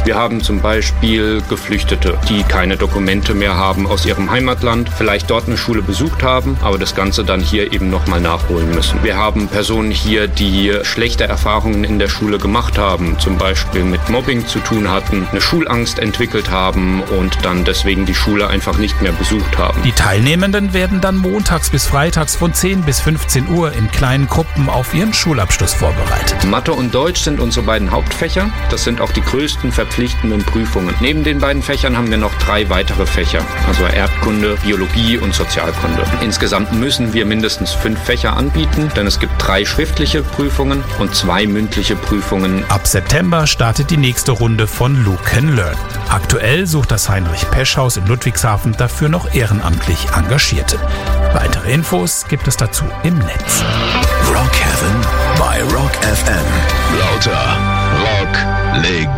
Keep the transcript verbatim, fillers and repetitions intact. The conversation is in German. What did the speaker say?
Wir haben zum Beispiel Geflüchtete, die keine Dokumente mehr haben aus ihrem Heimatland, vielleicht dort eine Schule besucht haben, aber das Ganze dann hier eben nochmal nachholen müssen. Wir haben Personen hier, die schlechte Erfahrungen in der Schule gemacht haben, zum Beispiel mit Mobbing zu tun hatten, eine Schulangst entwickelt haben und dann deswegen die Schule einfach nicht mehr besucht haben. Die Teilnehmenden werden dann montags bis freitags von zehn bis fünfzehn Uhr in kleinen Gruppen auf ihren Schulabschluss vorbereitet. Mathe und Deutsch sind unsere beiden Hauptfächer. Das sind auch die größten verpflichtenden Prüfungen. Neben den beiden Fächern haben wir noch drei weitere Fächer, also Erdkunde, Biologie und Sozialkunde. Insgesamt müssen wir mindestens fünf Fächer anbieten, denn es gibt drei schriftliche Prüfungen und zwei mündliche Prüfungen. Ab September startet die nächste Runde von Luke Can Learn. Aktuell sucht das Heinrich-Pesch-Haus in Ludwigshafen dafür noch ehrenamtlich Engagierte. Weitere Infos gibt es dazu im Netz. Rock Heaven bei Rock F M. Lauter Rock Legende.